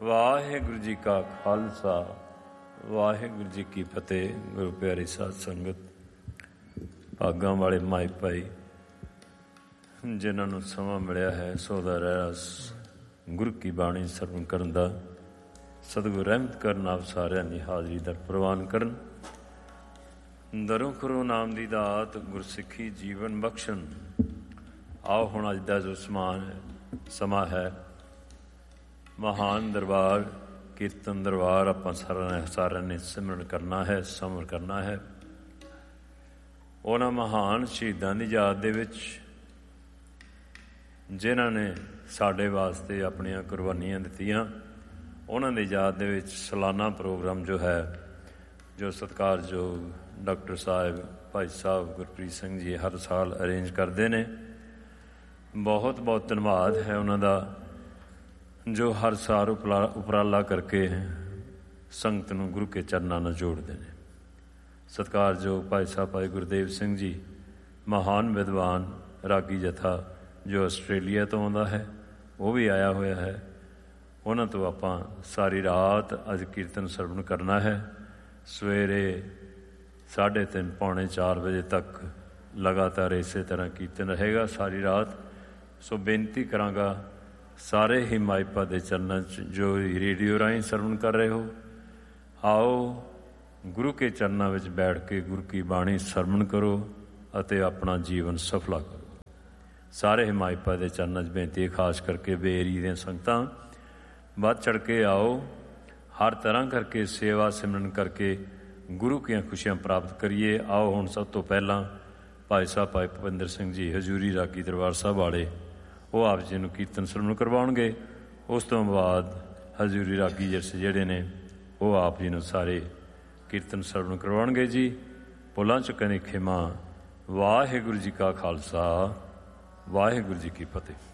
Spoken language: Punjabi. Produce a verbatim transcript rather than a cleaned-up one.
ਵਾਹਿਗੁਰੂ ਜੀ ਕਾ ਖਾਲਸਾ ਵਾਹਿਗੁਰੂ ਜੀ ਕੀ ਫਤਿਹ। ਗੁਰੂ ਪਿਆਰੀ ਸਾਧ ਸੰਗਤ, ਭਾਗਾਂ ਵਾਲੇ ਮਾਈ ਭਾਈ ਜਿਨ੍ਹਾਂ ਨੂੰ ਸਮਾਂ ਮਿਲਿਆ ਹੈ ਸੋ ਦਾ ਰਹਿਸ ਗੁਰੂ ਕੀ ਬਾਣੀ ਸਰਵਣ ਕਰਨ ਦਾ, ਸਤਿਗੁਰ ਰਹਿਮਤ ਕਰਨ ਆਪ ਸਾਰਿਆਂ ਦੀ ਹਾਜ਼ਰੀ ਦਰ ਪ੍ਰਵਾਨ ਕਰਨ। ਦਰੋਂ ਖੁਰੋ ਨਾਮ ਦੀ ਦਾਤ ਗੁਰਸਿੱਖੀ ਜੀਵਨ ਬਖਸ਼ਣ। ਆਓ ਹੁਣ ਅੱਜ ਦਾ ਜੋ ਸਮਾਨ ਹੈ ਸਮਾਂ ਹੈ ਮਹਾਨ ਦਰਬਾਰ ਕੀਰਤਨ ਦਰਬਾਰ। ਆਪਾਂ ਸਾਰਿਆਂ ਨੇ ਸਾਰਿਆਂ ਨੇ ਸਿਮਰਨ ਕਰਨਾ ਹੈ, ਸਮਰ ਕਰਨਾ ਹੈ ਉਹਨਾਂ ਮਹਾਨ ਸ਼ਹੀਦਾਂ ਦੀ ਯਾਦ ਦੇ ਵਿੱਚ ਜਿਨ੍ਹਾਂ ਨੇ ਸਾਡੇ ਵਾਸਤੇ ਆਪਣੀਆਂ ਕੁਰਬਾਨੀਆਂ ਦਿੱਤੀਆਂ। ਉਹਨਾਂ ਦੀ ਯਾਦ ਦੇ ਵਿੱਚ ਸਾਲਾਨਾ ਪ੍ਰੋਗਰਾਮ ਜੋ ਹੈ, ਜੋ ਸਤਿਕਾਰਯੋਗ ਡਾਕਟਰ ਸਾਹਿਬ ਭਾਈ ਸਾਹਿਬ ਗੁਰਪ੍ਰੀਤ ਸਿੰਘ ਜੀ ਹਰ ਸਾਲ ਅਰੇਂਜ ਕਰਦੇ ਨੇ। ਬਹੁਤ ਬਹੁਤ ਧੰਨਵਾਦ ਹੈ ਉਹਨਾਂ ਦਾ, ਜੋ ਹਰ ਸਾਲ ਉਪਰਾ ਉਪਰਾਲਾ ਕਰਕੇ ਸੰਗਤ ਨੂੰ ਗੁਰੂ ਕੇ ਚਰਨਾਂ ਨਾਲ ਜੋੜਦੇ ਨੇ। ਸਤਿਕਾਰਯੋਗ ਭਾਈ ਸਾਹਿਬ ਭਾਈ ਗੁਰਦੇਵ ਸਿੰਘ ਜੀ ਮਹਾਨ ਵਿਦਵਾਨ ਰਾਗੀ ਜਥਾ ਜੋ ਆਸਟ੍ਰੇਲੀਆ ਤੋਂ ਆਉਂਦਾ ਹੈ, ਉਹ ਵੀ ਆਇਆ ਹੋਇਆ ਹੈ। ਉਹਨਾਂ ਤੋਂ ਆਪਾਂ ਸਾਰੀ ਰਾਤ ਅੱਜ ਕੀਰਤਨ ਸਰਵਣ ਕਰਨਾ ਹੈ। ਸਵੇਰੇ ਸਾਢੇ ਤਿੰਨ ਪੌਣੇ ਚਾਰ ਵਜੇ ਤੱਕ ਲਗਾਤਾਰ ਇਸੇ ਤਰ੍ਹਾਂ ਕੀਰਤਨ ਰਹੇਗਾ ਸਾਰੀ ਰਾਤ। ਸੋ ਬੇਨਤੀ ਕਰਾਂਗਾ ਸਾਰੇ ਹੀ ਮਾਈਪਾ ਦੇ ਚਰਨਾਂ 'ਚ ਜੋ ਰੇਡੀਓ ਰਾਹੀਂ ਸਰਵਣ ਕਰ ਰਹੇ ਹੋ, ਆਓ ਗੁਰੂ ਕੇ ਚਰਨਾਂ ਵਿੱਚ ਬੈਠ ਕੇ ਗੁਰੂ ਕੀ ਬਾਣੀ ਸਰਵਣ ਕਰੋ ਅਤੇ ਆਪਣਾ ਜੀਵਨ ਸਫਲਾ ਕਰੋ। ਸਾਰੇ ਹੀ ਮਾਈਪਾ ਦੇ ਚਰਨਾਂ 'ਚ ਬੇਨਤੀ, ਖਾਸ ਕਰਕੇ ਬੇਰੀ ਦੀਆਂ ਸੰਗਤਾਂ ਵੱਧ ਚੜ੍ਹ ਕੇ ਆਓ। ਹਰ ਤਰ੍ਹਾਂ ਕਰਕੇ ਸੇਵਾ ਸਿਮਰਨ ਕਰਕੇ ਗੁਰੂ ਕੀਆਂ ਖੁਸ਼ੀਆਂ ਪ੍ਰਾਪਤ ਕਰੀਏ। ਆਓ ਹੁਣ ਸਭ ਤੋਂ ਪਹਿਲਾਂ ਭਾਈ ਸਾਹਿਬ ਭਾਈ ਭੁਪਿੰਦਰ ਸਿੰਘ ਜੀ ਹਜ਼ੂਰੀ ਰਾਗੀ ਦਰਬਾਰ ਸਾਹਿਬ ਵਾਲੇ, ਉਹ ਆਪ ਜੀ ਨੂੰ ਕੀਰਤਨ ਸਰਵਣ ਕਰਵਾਉਣਗੇ। ਉਸ ਤੋਂ ਬਾਅਦ ਹਜ਼ੂਰੀ ਰਾਗੀ ਜਰਸ ਜਿਹੜੇ ਨੇ ਉਹ ਆਪ ਜੀ ਨੂੰ ਸਾਰੇ ਕੀਰਤਨ ਸਰਵਣ ਕਰਵਾਉਣਗੇ ਜੀ। ਭੁੱਲਾਂ ਚੁੱਕਿਆਂ ਦੀ ਖਿਮਾ। ਵਾਹਿਗੁਰੂ ਜੀ ਕਾ ਖਾਲਸਾ ਵਾਹਿਗੁਰੂ ਜੀ ਕੀ ਫਤਿਹ।